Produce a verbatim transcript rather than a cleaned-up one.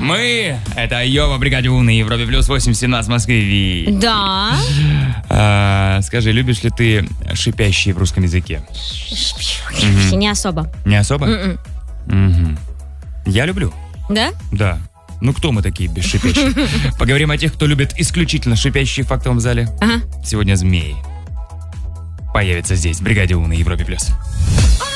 Мы, это Йова, бригаде У на Европе плюс восемь семнадцать в Москве. Да. А, скажи, любишь ли ты шипящие в русском языке? Угу. Не особо. Не особо? Угу. Я люблю. Да? Да. Ну кто мы такие без шипящих? Поговорим о тех, кто любит исключительно шипящие в фактовом зале. Ага. Сегодня змеи появятся здесь, в бригаде У на Европе плюс.